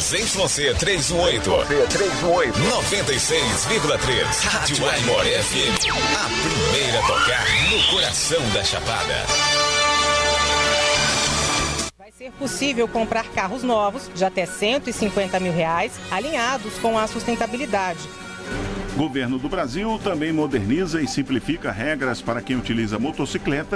ZYC 318. 96,3. Rádio Aimoré FM. A primeira a tocar no coração da Chapada. Vai ser possível comprar carros novos de até R$150 mil, alinhados com a sustentabilidade. Governo do Brasil também moderniza e simplifica regras para quem utiliza motocicleta